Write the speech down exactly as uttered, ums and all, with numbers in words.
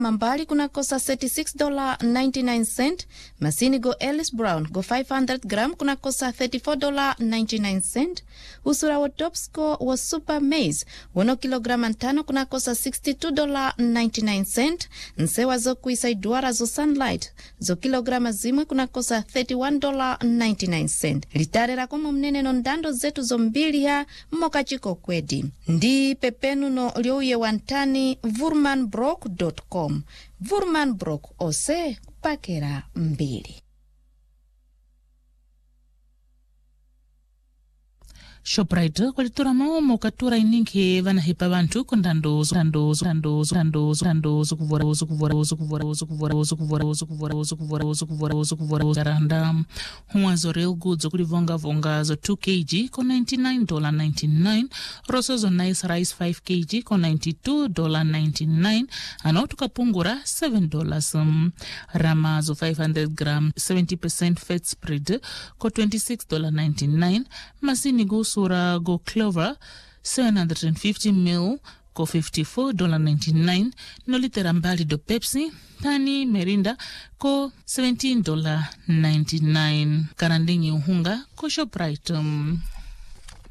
Mambali kuna kosa thirty-six dollars and ninety-nine cents. Masini go Ellis Brown go five hundred gram kuna kosa thirty-four dollars and ninety-nine cents. Usura wa top score wa Super Maize wono kilogram antano kuna kosa sixty-two dollars and ninety-nine cents. Nsewa zo kuisaiduara zo Sunlight zo kilograma zimwe kuna kosa thirty-one dollars and ninety-nine cents. Litarera kumu mnene nondando zetu zo mbili ya mmoka chiko kwedi. Ndi pepenu no liouye wantani vurmanbrook dot com. Vurmanbrook ose kupakera mbili. Shoprite kwalitura maomo katura ininke vana hipa bantu kondando zando zando zando zando zukuvora zukuvora zukuvora zukuvora zukuvora zukuvora zukuvora zukuvora zukuvora zaranda huazo real goods kulivonga vonga zo two kilograms ko ninety-nine dollars and ninety-nine roso zo nice rice five kilograms ko ninety-two dollars and ninety-nine anotu kapungura seven dollars um, rama zo five hundred grams seventy percent fat spread ko twenty-six dollars and ninety-nine masini go Sura go clover seven hundred fifty mil ko fifty-four dollars and ninety-nine. No litera mbali do Pepsi tani Merinda ko seventeen dollars and ninety-nine. Karandingi uhunga ko Shoprite. Um,